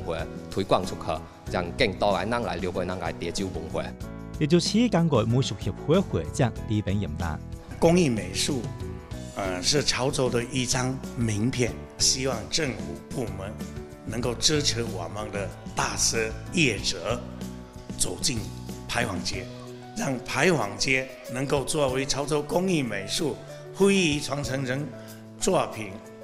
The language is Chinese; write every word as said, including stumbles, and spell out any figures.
化推廣出去，讓更多嘅人來了解咱嘅潮州文化。 呢就是港澳美術協會會長李炳炎啦。 工藝美術，呃，是潮州的一張名片，希望政府部門能夠支持我們的大師業者走進牌坊街，讓牌坊街能夠作為潮州工藝美術非遺傳承人作品